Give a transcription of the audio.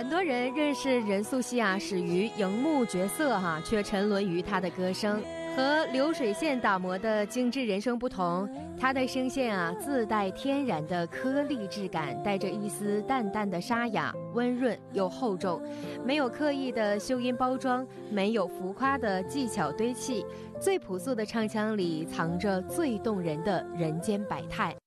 很多人认识任素汐始于荧幕角色却沉沦于她的歌声。和流水线打磨的精致人声不同，她的声线自带天然的颗粒质感，带着一丝淡淡的沙哑，温润又厚重，没有刻意的修音包装，没有浮夸的技巧堆砌，最朴素的唱腔里藏着最动人的人间百态。